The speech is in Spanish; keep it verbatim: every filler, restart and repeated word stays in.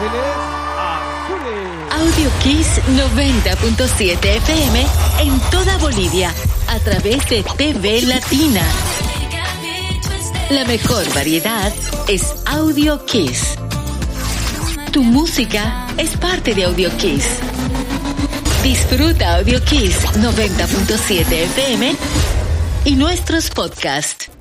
Ángeles Azules. Audio Kiss noventa punto siete F M en toda Bolivia a través de T V Latina. La mejor variedad es Audio Kiss. Tu música es parte de Audio Kiss. Disfruta Audio Kiss noventa punto siete F M y nuestros podcasts.